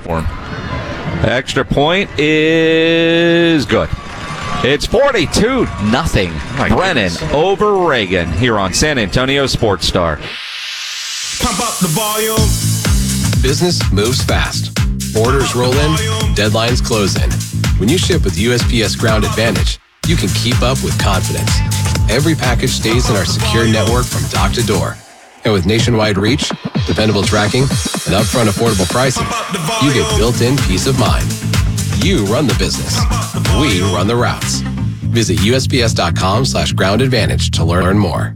for him. Extra point is good. It's 42-0. Brennan over Reagan here on San Antonio Sports Star. Pump up the volume. Business moves fast. Orders roll in, deadlines close in. When you ship with USPS Ground Advantage, you can keep up with confidence. Every package stays in our secure network from dock to door. And with nationwide reach, dependable tracking, and upfront affordable pricing, you get built-in peace of mind. You run the business. We run the routes. Visit USPS.com/Ground Advantage to learn more.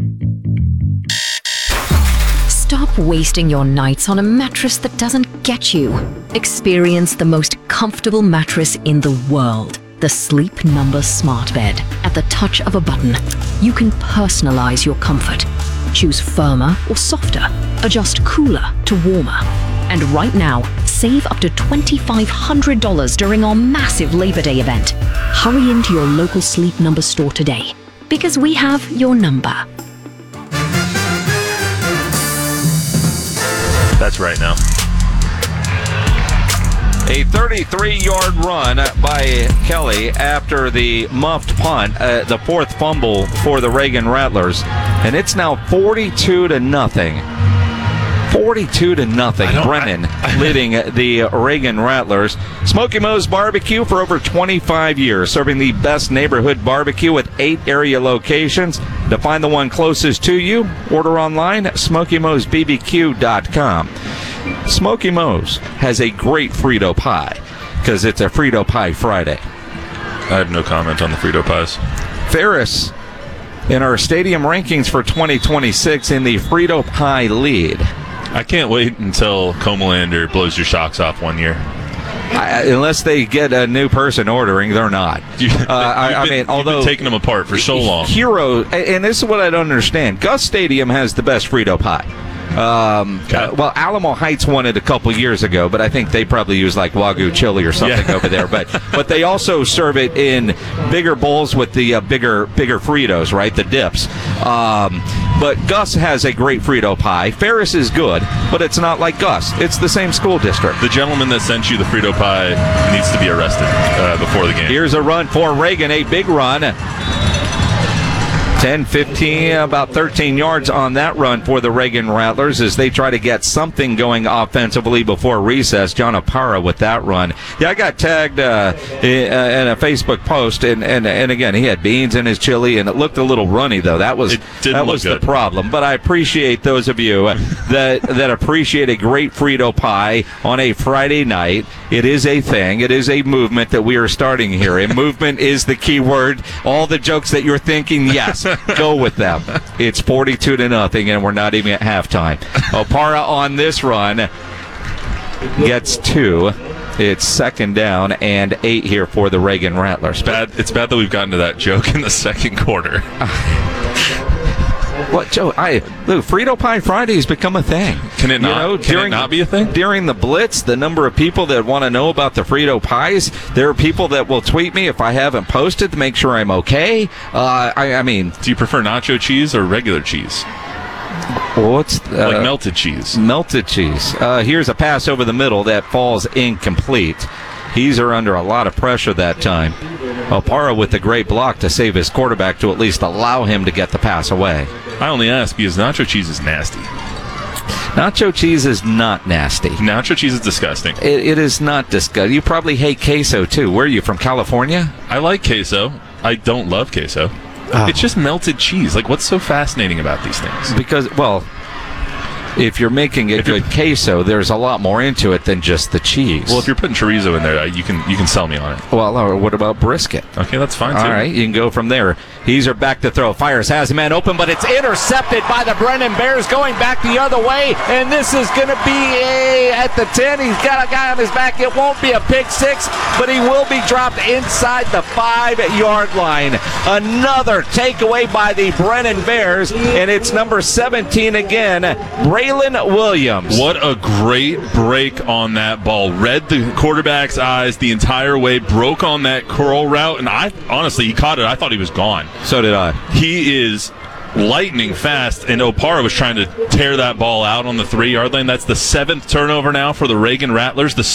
Stop wasting your nights on a mattress that doesn't get you. Experience the most comfortable mattress in the world. The Sleep Number Smart Bed. At the touch of a button, you can personalize your comfort. Choose firmer or softer. Adjust cooler to warmer. And right now, save up to $2,500 during our massive Labor Day event. Hurry into your local Sleep Number store today, because we have your number. That's right now. A 33-yard run by Kelly after the muffed punt, the fourth fumble for the Reagan Rattlers, and it's now 42-0. 42-0. Brennan leading the Reagan Rattlers. Smoky Moe's Barbecue for over 25 years, serving the best neighborhood barbecue with 8 area locations. To find the one closest to you, order online at SmokyMoe'sBBQ.com. Smoky Moe's has a great Frito pie because it's a Frito Pie Friday. I have no comment on the Frito pies. Ferris in our stadium rankings for 2026 in the Frito Pie lead. I can't wait until Comalander blows your shocks off one year. Unless they get a new person ordering, they're not. Although you've been taking them apart for so long. Hero, and this is what I don't understand. Gus Stadium has the best Frito pie. Well, Alamo Heights won it a couple years ago, but I think they probably use like Wagyu chili or something over there. But they also serve it in bigger bowls with the bigger Fritos, right? The dips. But Gus has a great Frito pie. Ferris is good, but it's not like Gus. It's the same school district. The gentleman that sent you the Frito pie needs to be arrested before the game. Here's a run for Reagan, a big run. 10, 15, about 13 yards on that run for the Reagan Rattlers as they try to get something going offensively before recess. John Opara with that run. Yeah, I got tagged in a Facebook post, and again, he had beans in his chili, and it looked a little runny, though. That was the problem. But I appreciate those of you that appreciate a great Frito pie on a Friday night. It is a thing. It is a movement that we are starting here. And movement is the key word. All the jokes that you're thinking, yes, go with them. It's 42-0, and we're not even at halftime. Opara on this run gets 2. It's second down and 8 here for the Reagan Rattlers. It's bad that we've gotten to that joke in the second quarter. What, Joe? Frito Pie Friday has become a thing. Can it not? Can it not be a thing? During the Blitz, the number of people that want to know about the Frito Pies, there are people that will tweet me if I haven't posted to make sure I'm okay. I mean, do you prefer nacho cheese or regular cheese? What's like melted cheese? Melted cheese. Here's a pass over the middle that falls incomplete. He's under a lot of pressure that time. Opara with the great block to save his quarterback to at least allow him to get the pass away. I only ask because nacho cheese is nasty. Nacho cheese is not nasty. Nacho cheese is disgusting. It is not disgusting. You probably hate queso, too. Where are you, from California? I like queso. I don't love queso. It's just melted cheese. Like, what's so fascinating about these things? Because, well, if you're making a good queso, there's a lot more into it than just the cheese. Well, if you're putting chorizo in there, you can sell me on it. Well, what about brisket? Okay, that's fine, too. All right, you can go from there. He's back to throw. Fires, has a man open, but it's intercepted by the Brennan Bears going back the other way, and this is going to be at the 10. He's got a guy on his back. It won't be a pick six, but he will be dropped inside the 5-yard line. Another takeaway by the Brennan Bears, and it's number 17 again, Braylon Williams. What a great break on that ball. Read the quarterback's eyes the entire way, broke on that curl route, and honestly, he caught it. I thought he was gone. So did I. He is lightning fast, and Opara was trying to tear that ball out on the 3-yard line. That's the 7th turnover now for the Reagan Rattlers. The